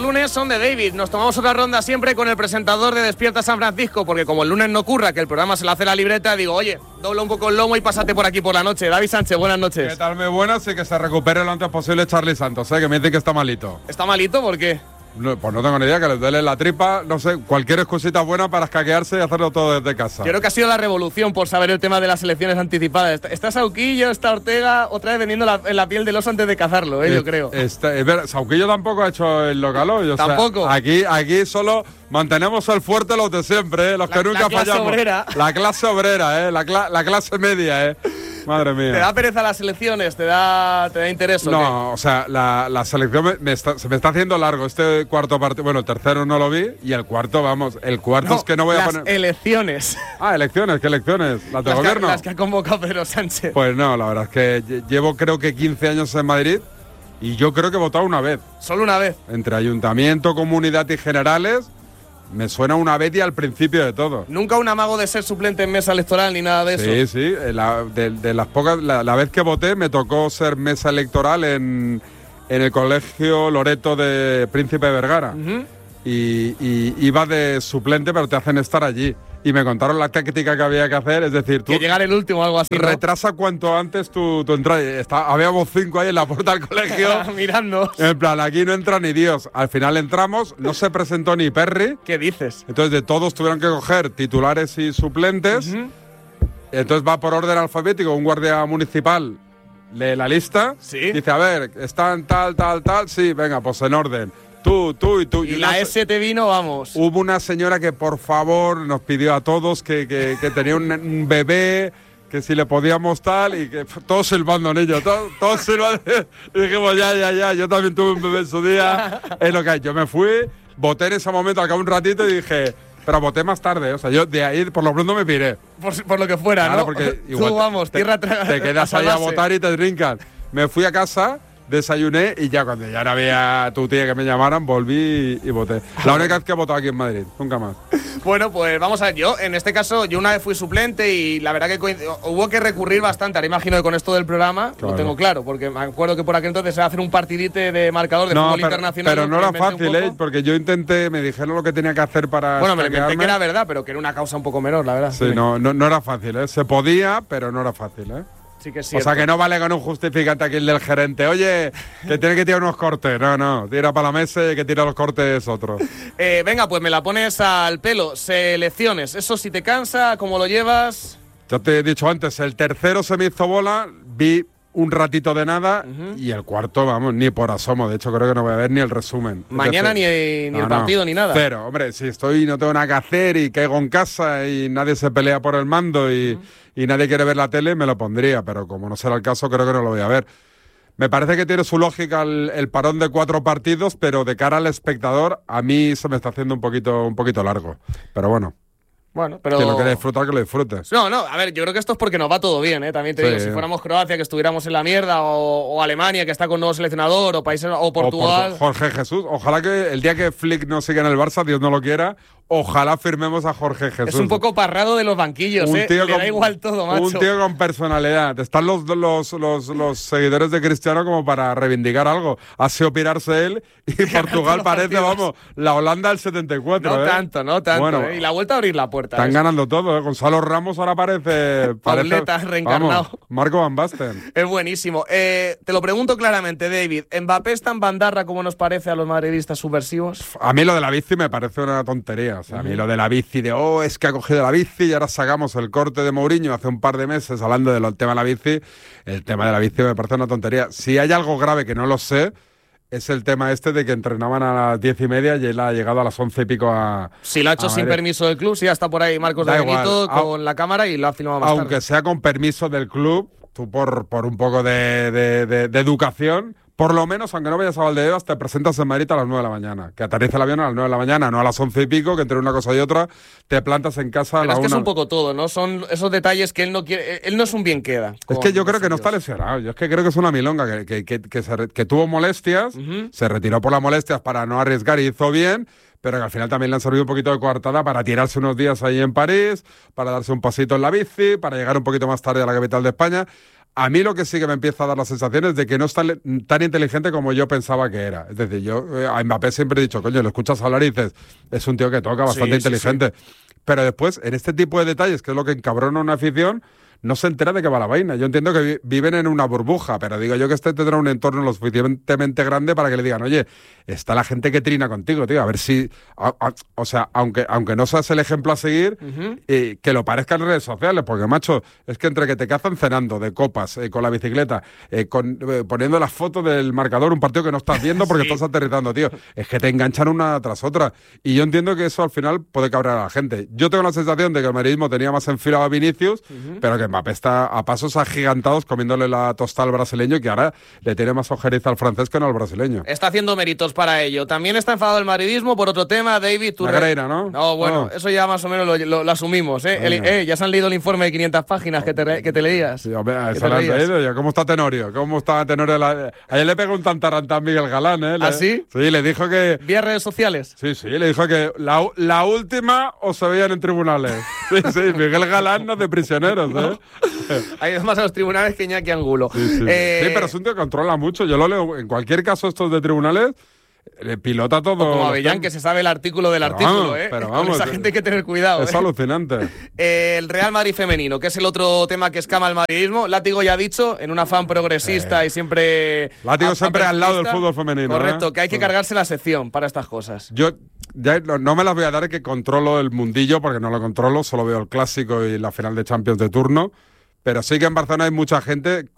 lunes son de David. Nos tomamos otra ronda siempre con el presentador de Despierta San Francisco, porque como el lunes no ocurra, que el programa se lo hace la libreta, digo, oye, dobla un poco el lomo y pásate por aquí por la noche. David Sánchez, buenas noches. ¿Qué tal? Muy buenas, y que se recupere lo antes posible Charlie Santos, que me dicen que está malito. ¿Está malito? ¿Por qué? No, pues no tengo ni idea, que les duele la tripa, no sé, cualquier excusita buena para escaquearse y hacerlo todo desde casa. Yo creo que ha sido la revolución por saber el tema de las elecciones anticipadas. Está Sauquillo, está Ortega, otra vez vendiendo en la piel del oso antes de cazarlo, yo creo. Sauquillo tampoco ha hecho el localoy. ¿Tampoco? Aquí solo mantenemos el fuerte los de siempre, los que nunca fallamos. Obrera. La clase obrera, la clase media, Madre mía. ¿Te da pereza las elecciones? ¿Te da interés? No, o sea, la selección se me está haciendo largo. Este cuarto partido, bueno, el tercero no lo vi y el cuarto, vamos, es que no voy a poner. Elecciones. Elecciones, ¿qué elecciones? ¿Las de gobierno? Las que ha convocado Pedro Sánchez. Pues no, la verdad es que llevo creo que 15 años en Madrid y yo creo que he votado una vez. ¿Solo una vez? Entre ayuntamiento, comunidad y generales. Me suena una vez y al principio de todo. ¿Nunca un amago de ser suplente en mesa electoral ni nada de eso? Sí. De las pocas, la vez que voté me tocó ser mesa electoral en el colegio Loreto de Príncipe de Vergara. Y iba de suplente, pero te hacen estar allí. Y me contaron la táctica que había que hacer, es decir, tú… Que llegar el último o algo así, ¿no? Retrasa cuanto antes tu entrada. Habíamos 5 ahí en la puerta del colegio. Mirando. En plan, aquí no entra ni Dios. Al final entramos, no se presentó ni Perry. ¿Qué dices? Entonces de todos tuvieron que coger titulares y suplentes. Entonces va por orden alfabético, un guardia municipal lee la lista. ¿Sí? Dice, a ver, están tal. Sí, venga, pues en orden. Tú y tú. Y la S te vino, vamos. Hubo una señora que por favor nos pidió a todos que tenía un bebé, que si le podíamos tal, y que todos silbando en ello, todos silbando. Y dijimos, ya, yo también tuve un bebé en su día. Es lo que hay. Yo me fui, voté en ese momento, al cabo un ratito y dije… Pero voté más tarde, o sea, yo de ahí por lo pronto me piré. Por lo que fuera, claro, ¿no? Porque igual tú, vamos, tierra te quedas ahí a votar y te trincan. Me fui a casa, desayuné y ya cuando ya no había tu tía que me llamaran, volví y voté. La única vez que he votado aquí en Madrid, nunca más. Bueno, pues vamos a ver, yo en este caso, yo una vez fui suplente y la verdad que hubo que recurrir bastante. Ahora imagino que con esto del programa lo tengo claro, porque me acuerdo que por aquel entonces se iba a hacer un partidite de marcador de fútbol internacional. Pero no era fácil, porque yo intenté, me dijeron lo que tenía que hacer para… Bueno, me inventé que era verdad, pero que era una causa un poco menor, la verdad. Sí, no era fácil, Se podía, pero no era fácil, Sí que o sea, que no vale con un justificante aquí el del gerente. Oye, que tiene que tirar unos cortes. No, tira para la mesa y que tira los cortes otro. Venga, pues me la pones al pelo. Selecciones, eso si te cansa, ¿cómo lo llevas? Ya te he dicho antes, el tercero se me hizo bola, vi un ratito de nada y el cuarto, vamos, ni por asomo. De hecho, creo que no voy a ver ni el resumen. Mañana ni el partido ni nada. Cero, hombre, si no tengo nada que hacer y caigo en casa y nadie se pelea por el mando y nadie quiere ver la tele, me lo pondría, pero como no será el caso, creo que no lo voy a ver. Me parece que tiene su lógica el parón de 4 partidos, pero de cara al espectador, a mí se me está haciendo un poquito largo. Pero bueno. Bueno, pero… Que lo quiere disfrutar, que lo disfrutes. No, a ver, yo creo que esto es porque nos va todo bien, También te digo, si fuéramos Croacia, que estuviéramos en la mierda, o Alemania, que está con nuevo seleccionador, o países, o Portugal… Jorge Jesús, ojalá que el día que Flick no siga en el Barça, Dios no lo quiera, ojalá firmemos a Jorge Jesús. Es un poco parrado de los banquillos, Le da igual todo, macho. Un tío con personalidad. Están los seguidores de Cristiano como para reivindicar algo. Hace pirarse él y Portugal parece, vamos, la Holanda del 74. No tanto. Bueno, y la vuelta a abrir la puerta. Están ganando todo, Gonzalo Ramos ahora parece Pauleta reencarnado. Vamos, Marco Van Basten. Es buenísimo. Te lo pregunto claramente, David. ¿Mbappé es tan bandarra como nos parece a los madridistas subversivos? A mí lo de la bici me parece una tontería. O sea, a mí lo de la bici, es que ha cogido la bici y ahora sacamos el corte de Mourinho hace un par de meses hablando del tema de la bici. El tema de la bici me parece una tontería. Si hay algo grave que no lo sé, es el tema de que entrenaban a las 10:30 y él ha llegado a las 11 y pico a… Si lo ha hecho sin permiso del club, sí, ya está por ahí Marcos de Benito con la cámara y lo ha filmado más tarde. Aunque sea con permiso del club, tú por un poco de educación… Por lo menos, aunque no vayas a Valdebebas, te presentas en Madrid a las 9 de la mañana. Que aterriza el avión a las 9 de la mañana, no a las 11 y pico, que entre una cosa y otra te plantas en casa a la 1. Es que es un poco todo, ¿no? Son esos detalles que él no quiere… Él no es un bien queda. Es que yo creo que no está lesionado. Yo es que creo que es una milonga, que tuvo molestias, se retiró por las molestias para no arriesgar y hizo bien, pero que al final también le han servido un poquito de coartada para tirarse unos días ahí en París, para darse un pasito en la bici, para llegar un poquito más tarde a la capital de España. A mí lo que sí que me empieza a dar la sensación es de que no es tan inteligente como yo pensaba que era. Es decir, yo a Mbappé siempre he dicho, coño, lo escuchas hablar y dices, es un tío que toca, bastante inteligente. Sí. Pero después, en este tipo de detalles, que es lo que encabrona una afición, no se entera de qué va la vaina. Yo entiendo que viven en una burbuja, pero digo yo que tendrá un entorno lo suficientemente grande para que le digan, oye, está la gente que trina contigo, tío, a ver si... o sea, aunque no seas el ejemplo a seguir, que lo parezca en redes sociales, porque, macho, es que entre que te cazan cenando, de copas, con la bicicleta, poniendo las fotos del marcador, un partido que no estás viendo porque estás aterrizando, tío, es que te enganchan una tras otra. Y yo entiendo que eso al final puede cabrear a la gente. Yo tengo la sensación de que el madridismo tenía más enfilado a Vinicius, pero que Mbappé está a pasos agigantados comiéndole la tostada al brasileño, que ahora le tiene más ojeriza al francés que no al brasileño. Está haciendo méritos para ello. También está enfadado el madridismo por otro tema, David. Negreira, ¿no? No, bueno, eso ya más o menos lo asumimos, ya se han leído el informe de 500 páginas que te leías. Sí, hombre, eso lo han leído ya. ¿Cómo está Tenorio? ¿Cómo está Tenorio? Ayer le pegó un tantarantán a Miguel Galán, ¿eh? ¿Ah, sí? Sí, le dijo que... ¿Vía redes sociales? Sí, le dijo que la última os se veían en tribunales. Sí, Miguel Galán no es de prisioneros, ¿eh? Hay más a los tribunales que Iñaki Angulo. Sí, pero es un tío que controla mucho. Yo lo leo, en cualquier caso estos de tribunales, pilota todo. O como Avellán, que se sabe el artículo del artículo, Pero vamos, con esa gente hay que tener cuidado. Es alucinante. El Real Madrid femenino, que es el otro tema que escama el madridismo. Látigo ya ha dicho, en un afán progresista y siempre... Látigo siempre al lado del fútbol femenino. Correcto, que hay que cargarse la sección para estas cosas. Yo ya no me las voy a dar que controlo el mundillo, porque no lo controlo, solo veo el clásico y la final de Champions de turno. Pero sí que en Barcelona hay mucha gente